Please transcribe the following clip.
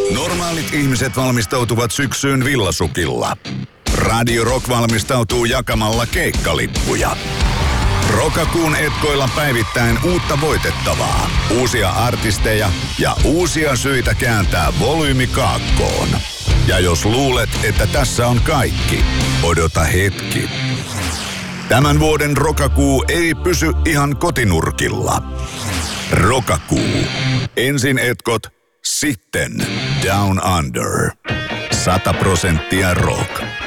Normaalit ihmiset valmistautuvat syksyyn villasukilla. Radio Rock valmistautuu jakamalla keikkalippuja. Rokakuun etkoilla päivittäin uutta voitettavaa, uusia artisteja ja uusia syitä kääntää volyymi kaakkoon. Ja jos luulet, että tässä on kaikki, odota hetki. Tämän vuoden Rokakuu ei pysy ihan kotinurkilla. Rokakuu. Ensin etkot, sitten Down Under. 100% rock.